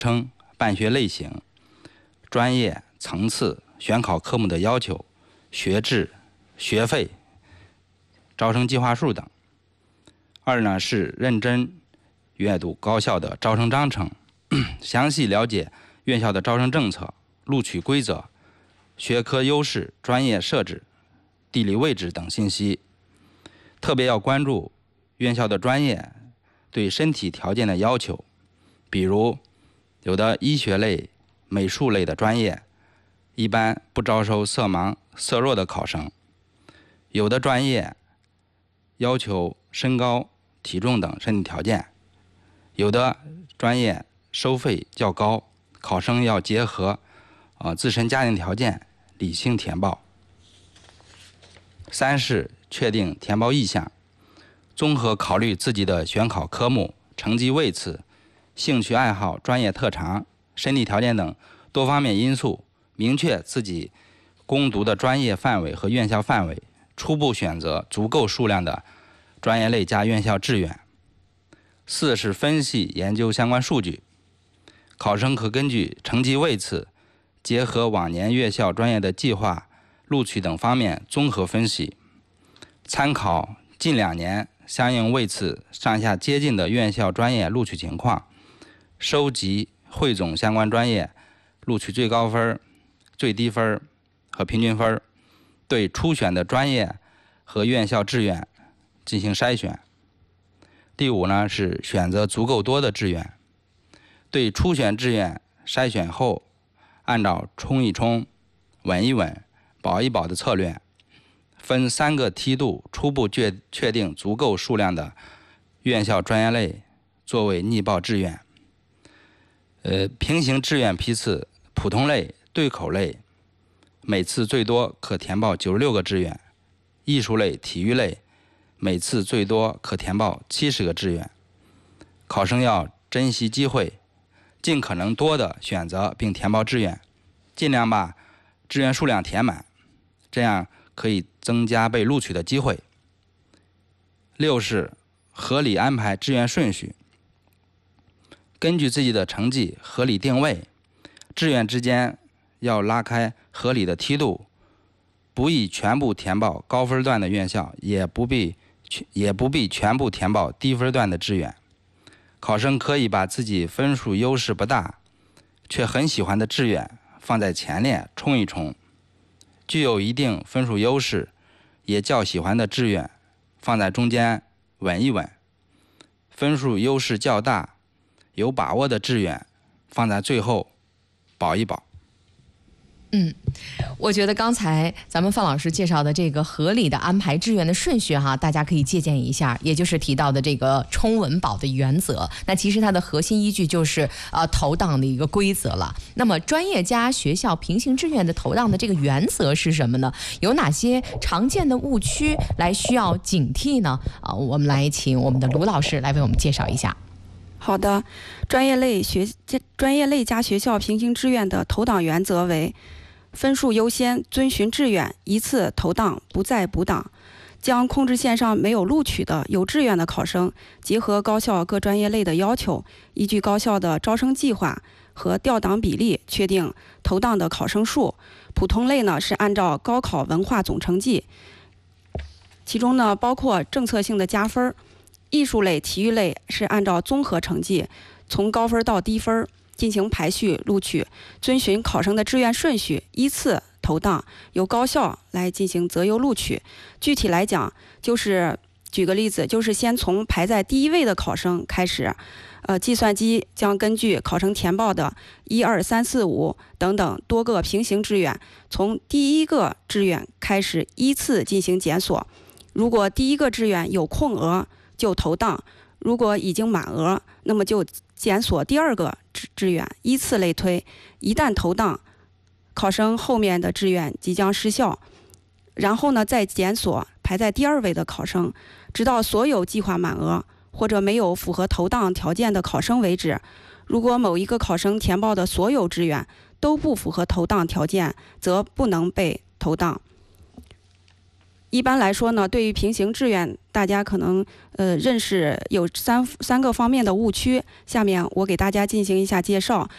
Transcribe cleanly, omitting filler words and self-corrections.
称办学类型、专业层次、选考科目的要求、学制、学费、招生计划书等。二呢是认真阅读高校的招生章程，详细了解院校的招生政策、录取规则、学科优势、专业设置、地理位置等信息。特别要关注院校的专业对身体条件的要求，比如有的医学类、美术类的专业一般不招收色盲、色弱的考生，有的专业要求身高、体重等身体条件，有的专业收费较高，考生要结合自身家庭条件理性填报。三是确定填报意向，综合考虑自己的选考科目、成绩位次、兴趣爱好、专业特长、身体条件等多方面因素，明确自己攻读的专业范围和院校范围，初步选择足够数量的专业类加院校志愿。四是分析研究相关数据，考生可根据成绩位次，结合往年院校专业的计划、录取等方面综合分析，参考近2年相应位次上下接近的院校专业录取情况，收集汇总相关专业录取最高分、最低分和平均分，对初选的专业和院校志愿进行筛选。第五呢是选择足够多的志愿，对初选志愿筛选后，按照冲一冲、稳一稳、保一保的策略，分3个梯度初步确定足够数量的院校专业类作为拟报志愿。平行志愿批次，普通类、对口类每次最多可填报96个志愿，艺术类、体育类每次最多可填报70个志愿。考生要珍惜机会，尽可能多的选择并填报志愿，尽量把志愿数量填满，这样可以增加被录取的机会。六是合理安排志愿顺序，根据自己的成绩合理定位，志愿之间要拉开合理的梯度，不宜全部填报高分段的院校，也不必全部填报低分段的志愿。考生可以把自己分数优势不大却很喜欢的志愿放在前列冲一冲，具有一定分数优势也较喜欢的志愿放在中间稳一稳，分数优势较大有把握的志愿放在最后保一保。 我觉得刚才咱们范老师介绍的这个合理的安排志愿的顺序哈，大家可以借鉴一下，也就是提到的这个冲稳保的原则。那其实它的核心依据就是投档的一个规则了。那么专业加学校平行志愿的投档的这个原则是什么呢？有哪些常见的误区来需要警惕呢？我们来请我们的卢老师来为我们介绍一下。 好的，专业类加学校平行志愿的投档原则为：分数优先，遵循志愿，一次投档，不再补档。将控制线上没有录取的有志愿的考生，结合高校各专业类的要求，依据高校的招生计划和调档比例，确定投档的考生数。普通类呢是按照高考文化总成绩，其中呢包括政策性的加分。艺术类、体育类是按照综合成绩，从高分到低分进行排序录取，遵循考生的志愿顺序依次投档，由高校来进行择优录取。具体来讲，就是举个例子，就是先从排在第1位的考生开始，计算机将根据考生填报的1、2、3、4、5等等多个平行志愿，从第1个志愿开始依次进行检索。如果第1个志愿有空额，就投档；如果已经满额，那么就检索第2个志愿，依次类推。一旦投档，考生后面的志愿即将失效。然后呢，再检索排在第2位的考生，直到所有计划满额或者没有符合投档条件的考生为止。如果某一个考生填报的所有志愿都不符合投档条件，则不能被投档。一般来说呢，对于平行志愿，大家可能认识有三个方面的误区，下面我给大家进行一下介绍。